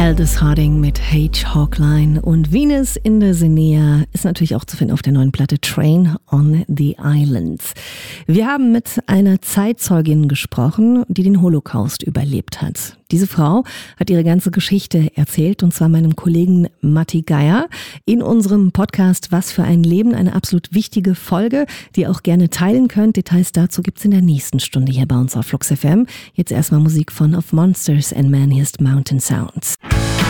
Aldous Harding mit H. Hawkline und Venus in der Sinea ist natürlich auch zu finden auf der neuen Platte Train on the Islands. Wir haben mit einer Zeitzeugin gesprochen, die den Holocaust überlebt hat. Diese Frau hat ihre ganze Geschichte erzählt, und zwar meinem Kollegen Matti Geier in unserem Podcast Was für ein Leben, eine absolut wichtige Folge, die ihr auch gerne teilen könnt. Details dazu gibt's in der nächsten Stunde hier bei uns auf Flux FM. Jetzt erstmal Musik von Of Monsters and Men, hier ist Mountain Sounds.